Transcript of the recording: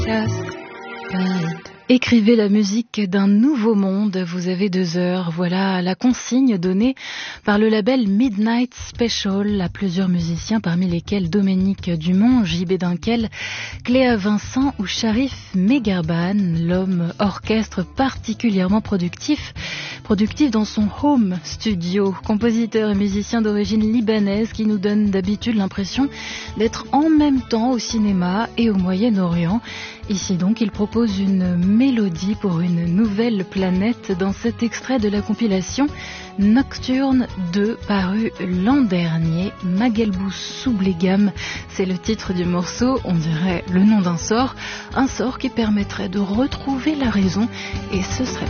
Écrivez la musique d'un nouveau monde, vous avez 2 heures. Voilà la consigne donnée par le label Midnight Special à plusieurs musiciens, parmi lesquels Dominique Dumont, JB Dunkel, Cléa Vincent ou Sharif Megarban, l'homme orchestre particulièrement productif dans son home studio. Compositeur et musicien d'origine libanaise qui nous donne d'habitude l'impression d'être en même temps au cinéma et au Moyen-Orient. Ici donc, il propose une mélodie pour une nouvelle planète dans cet extrait de la compilation Nocturne 2 paru l'an dernier. Magelbous Soublegam, c'est le titre du morceau, on dirait le nom d'un sort, un sort qui permettrait de retrouver la raison, et ce serait